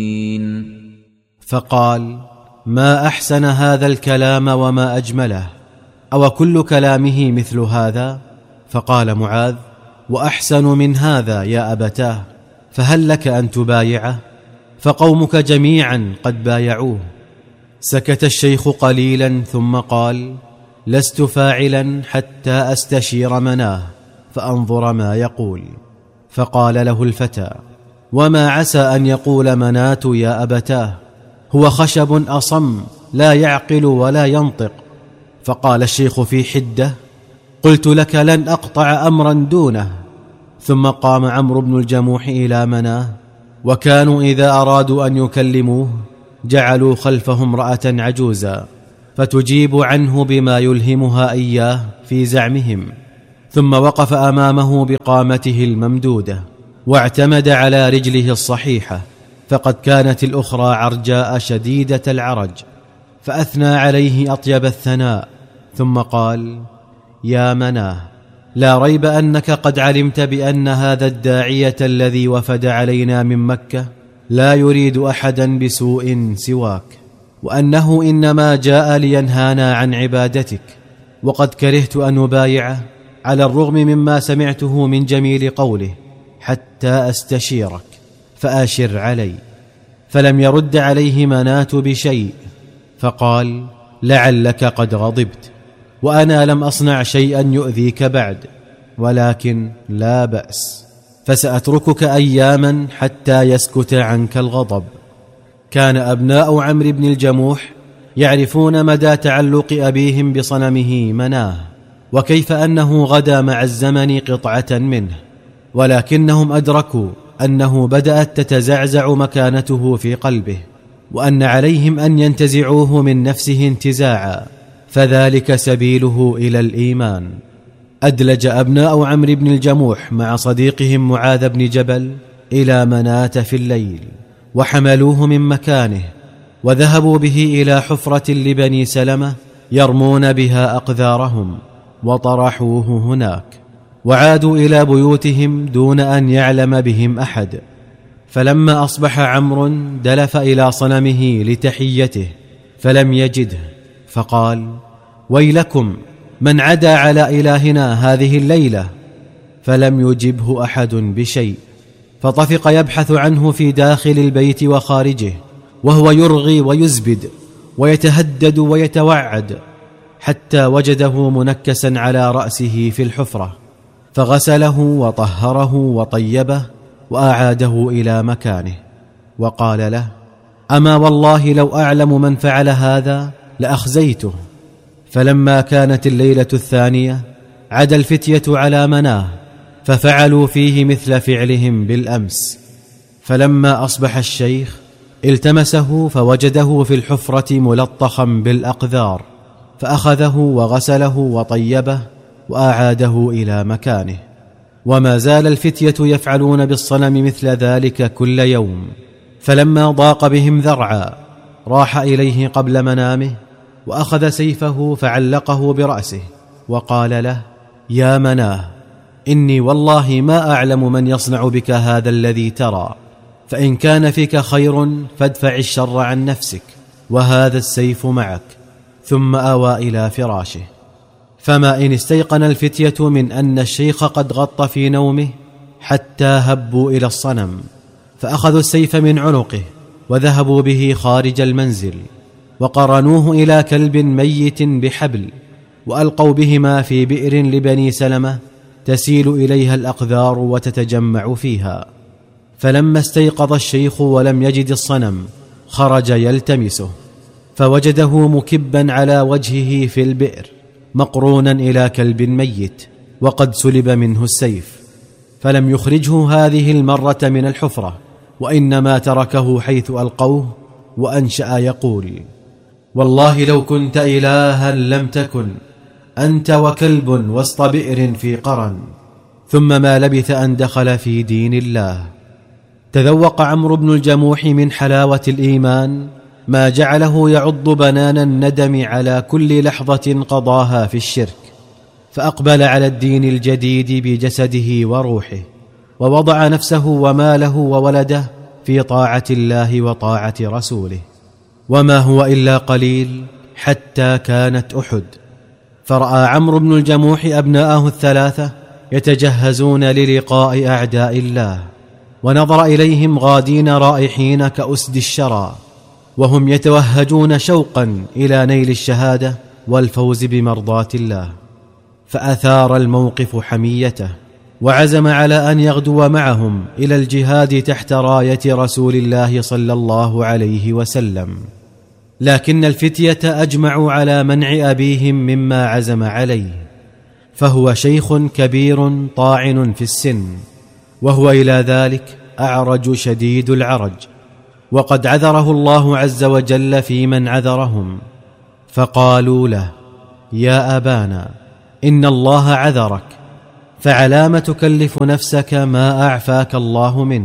فقال: ما أحسن هذا الكلام وما أجمله، أو كل كلامه مثل هذا؟ فقال معاذ: وأحسن من هذا يا أبتاه، فهل لك أن تبايعه؟ فقومك جميعا قد بايعوه. سكت الشيخ قليلا ثم قال: لست فاعلا حتى أستشير مناه فأنظر ما يقول. فقال له الفتى: وما عسى أن يقول مناة يا أبتاه؟ هو خشب أصم لا يعقل ولا ينطق. فقال الشيخ في حدة: قلت لك لن أقطع أمرا دونه. ثم قام عمرو بن الجموح إلى مناه، وكانوا إذا أرادوا أن يكلموه جعلوا خلفه امرأة عجوزا فتجيب عنه بما يلهمها إياه في زعمهم، ثم وقف أمامه بقامته الممدودة واعتمد على رجله الصحيحة، فقد كانت الأخرى عرجاء شديدة العرج، فأثنى عليه أطيب الثناء، ثم قال: يا مناه، لا ريب أنك قد علمت بأن هذا الداعية الذي وفد علينا من مكة لا يريد أحدا بسوء سواك، وأنه إنما جاء لينهانا عن عبادتك، وقد كرهت أن أبايعه على الرغم مما سمعته من جميل قوله حتى أستشيرك، فأشر علي. فلم يرد عليه مناة بشيء، فقال: لعلك قد غضبت، وأنا لم أصنع شيئا يؤذيك بعد، ولكن لا بأس، فسأتركك أياما حتى يسكت عنك الغضب. كان أبناء عمرو بن الجموح يعرفون مدى تعلق أبيهم بصنمه مناه، وكيف أنه غدا مع الزمن قطعة منه، ولكنهم أدركوا أنه بدأت تتزعزع مكانته في قلبه، وأن عليهم أن ينتزعوه من نفسه انتزاعا، فذلك سبيله إلى الإيمان. أدلج أبناء عمرو بن الجموح مع صديقهم معاذ بن جبل إلى مناة في الليل، وحملوه من مكانه، وذهبوا به إلى حفرة لبني سلمة يرمون بها أقذارهم، وطرحوه هناك، وعادوا إلى بيوتهم دون أن يعلم بهم أحد. فلما أصبح عمرو دلف إلى صنمه لتحيته فلم يجده، فقال: ويلكم، من عدا على إلهنا هذه الليلة؟ فلم يجبه أحد بشيء، فطفق يبحث عنه في داخل البيت وخارجه، وهو يرغي ويزبد ويتهدد ويتوعد، حتى وجده منكسا على رأسه في الحفرة، فغسله وطهره وطيبه وأعاده إلى مكانه، وقال له: أما والله لو أعلم من فعل هذا لأخزيته. فلما كانت الليلة الثانية عدا الفتية على مناه، ففعلوا فيه مثل فعلهم بالأمس. فلما أصبح الشيخ التمسه فوجده في الحفرة ملطخا بالأقذار، فأخذه وغسله وطيبه وأعاده إلى مكانه. وما زال الفتية يفعلون بالصنم مثل ذلك كل يوم. فلما ضاق بهم ذرعا راح إليه قبل منامه، وأخذ سيفه فعلقه برأسه، وقال له: يا مناه، إني والله ما أعلم من يصنع بك هذا الذي ترى، فإن كان فيك خير فادفع الشر عن نفسك، وهذا السيف معك. ثم أوى إلى فراشه. فما إن استيقن الفتية من أن الشيخ قد غط في نومه حتى هبوا إلى الصنم، فأخذوا السيف من عنقه وذهبوا به خارج المنزل، وقرنوه إلى كلب ميت بحبل، وألقوا بهما في بئر لبني سلمة تسيل إليها الأقذار وتتجمع فيها. فلما استيقظ الشيخ ولم يجد الصنم خرج يلتمسه، فوجده مكبا على وجهه في البئر مقرونا إلى كلب ميت، وقد سلب منه السيف، فلم يخرجه هذه المرة من الحفرة، وإنما تركه حيث ألقوه، وأنشأ يقول: والله لو كنت إلها لم تكن أنت وكلب وسط بئر في قرن. ثم ما لبث أن دخل في دين الله. تذوق عمرو بن الجموح من حلاوة الإيمان ما جعله يعض بنان الندم على كل لحظة قضاها في الشرك، فأقبل على الدين الجديد بجسده وروحه، ووضع نفسه وماله وولده في طاعة الله وطاعة رسوله. وما هو إلا قليل حتى كانت أحد، فرأى عمرو بن الجموح أبناءه الثلاثة يتجهزون للقاء أعداء الله، ونظر إليهم غادين رائحين كأسد الشرى، وهم يتوهجون شوقا إلى نيل الشهادة والفوز بمرضاة الله، فأثار الموقف حميته، وعزم على أن يغدو معهم إلى الجهاد تحت راية رسول الله صلى الله عليه وسلم. لكن الفتية أجمعوا على منع أبيهم مما عزم عليه، فهو شيخ كبير طاعن في السن، وهو إلى ذلك أعرج شديد العرج، وقد عذره الله عز وجل في من عذرهم، فقالوا له: يا أبانا، إن الله عذرك، فعلام تكلف نفسك ما أعفاك الله منه؟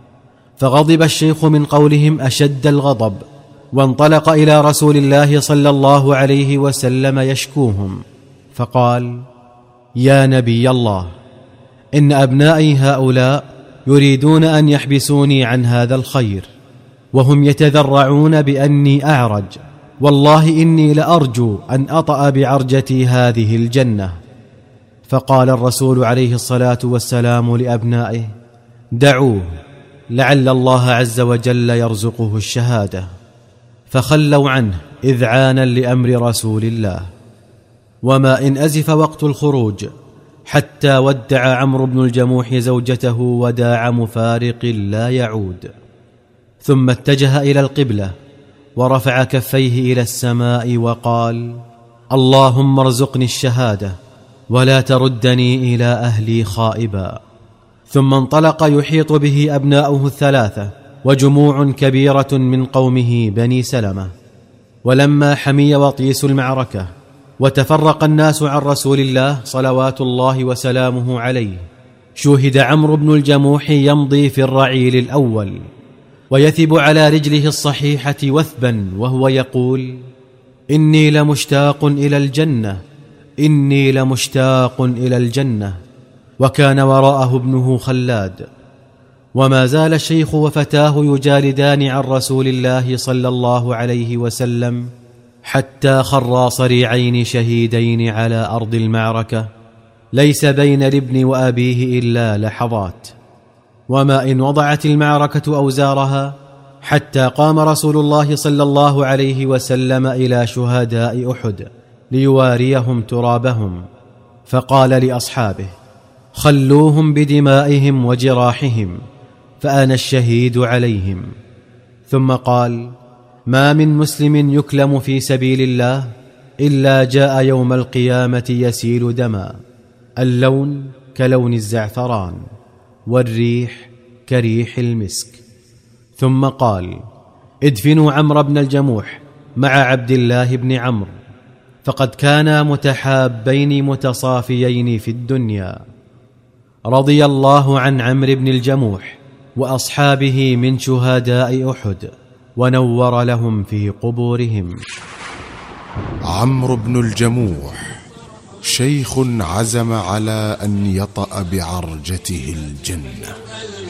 فغضب الشيخ من قولهم أشد الغضب، وانطلق إلى رسول الله صلى الله عليه وسلم يشكوهم، فقال: يا نبي الله، إن أبنائي هؤلاء يريدون أن يحبسوني عن هذا الخير، وهم يتذرعون بأني أعرج، والله إني لأرجو أن أطأ بعرجتي هذه الجنة. فقال الرسول عليه الصلاة والسلام لأبنائه: دعوه، لعل الله عز وجل يرزقه الشهادة. فخلوا عنه إذعانا لأمر رسول الله. وما إن أزف وقت الخروج حتى ودع عمرو بن الجموح زوجته وداع مفارق لا يعود، ثم اتجه إلى القبلة ورفع كفيه إلى السماء وقال: اللهم ارزقني الشهادة ولا تردني إلى أهلي خائبا. ثم انطلق يحيط به أبناؤه الثلاثة وجموع كبيرة من قومه بني سلمة. ولما حمي وطيس المعركة وتفرق الناس عن رسول الله صلوات الله وسلامه عليه، شوهد عمرو بن الجموح يمضي في الرعيل الأول ويثب على رجله الصحيحة وثبا وهو يقول: إني لمشتاق إلى الجنة، إني لمشتاق إلى الجنة. وكان وراءه ابنه خلاد. وما زال الشيخ وفتاه يجالدان عن رسول الله صلى الله عليه وسلم حتى خرا صريعين شهيدين على أرض المعركة، ليس بين الابن وأبيه إلا لحظات. وما إن وضعت المعركة أوزارها حتى قام رسول الله صلى الله عليه وسلم إلى شهداء أحد ليواريهم ترابهم، فقال لأصحابه: خلوهم بدمائهم وجراحهم، فأنا الشهيد عليهم. ثم قال: ما من مسلم يكلم في سبيل الله إلا جاء يوم القيامة يسيل دما، اللون كلون الزعفران، والريح كريح المسك. ثم قال: ادفنوا عمرو بن الجموح مع عبد الله بن عمرو، فقد كانا متحابين متصافيين في الدنيا. رضي الله عن عمرو بن الجموح وأصحابه من شهداء أحد، ونور لهم في قبورهم. عمرو بن الجموح شيخ عزم على أن يطأ بعرجته الجنة.